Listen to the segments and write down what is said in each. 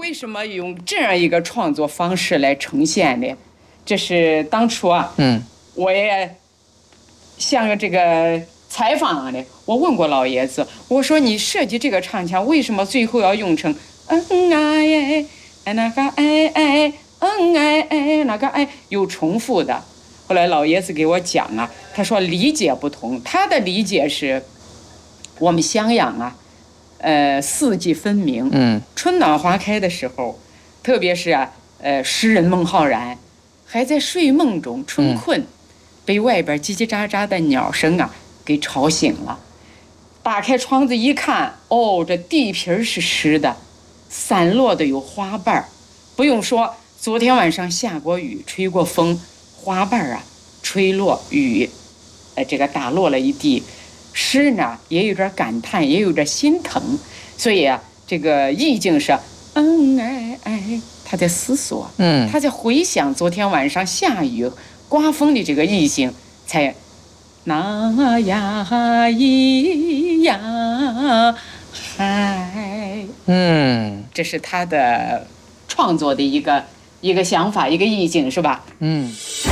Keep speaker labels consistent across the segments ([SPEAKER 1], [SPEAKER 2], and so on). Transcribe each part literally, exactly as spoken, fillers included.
[SPEAKER 1] 为什么用这样一个创作方式来呈现呢？这是当初啊，嗯，我也像这个采访的，我问过老爷子，我说你设计这个唱腔，为什么最后要用成嗯哎哎那个哎哎嗯哎哎那个哎有重复的？后来老爷子给我讲啊，他说理解不同，他的理解是，我们襄阳啊，呃，四季分明，嗯，春暖花开的时候，特别是啊，呃，诗人孟浩然还在睡梦中春困，嗯、被外边叽叽喳喳的鸟声啊给吵醒了，打开窗子一看，哦，这地皮是湿的，散落的有花瓣，不用说，昨天晚上下过雨，吹过风。花瓣啊，吹落雨，呃，这个打落了一地，诗呢也有点感叹，也有点心疼，所以啊，这个意境是，嗯哎哎，他在思索，嗯，他在回想昨天晚上下雨、刮风的这个意境，才那呀咿呀嗨，嗯，这是他的创作的一个。一个想法，一个意境，是吧？嗯。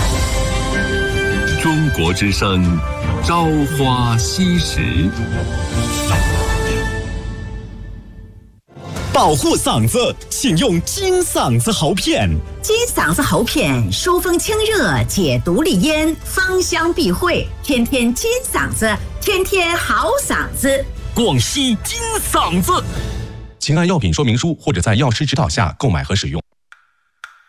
[SPEAKER 2] 中国之声，朝花夕拾。
[SPEAKER 3] 保护嗓子，请用金嗓子喉片。
[SPEAKER 4] 金嗓子喉片，疏风清热，解毒利咽，芳香避秽，天天金嗓子，天天好嗓子。
[SPEAKER 3] 广西金嗓子，请按药品说明书或者在药师指导下购买和使用。